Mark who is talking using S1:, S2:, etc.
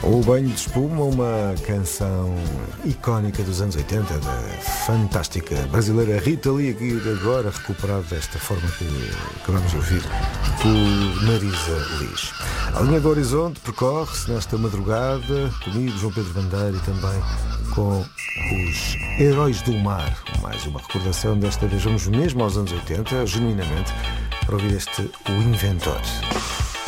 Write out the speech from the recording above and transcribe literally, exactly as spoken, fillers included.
S1: O Banho de Espuma, uma canção icónica dos anos oitenta da fantástica brasileira Rita Lee, aqui agora recuperada desta forma que acabamos de ouvir por Marisa Liz. A linha do horizonte percorre-se nesta madrugada comigo, João Pedro Bandeira, e também com os Heróis do Mar. Mais uma recordação, desta vez vamos mesmo aos anos oitenta, genuinamente, para ouvir este O Inventor.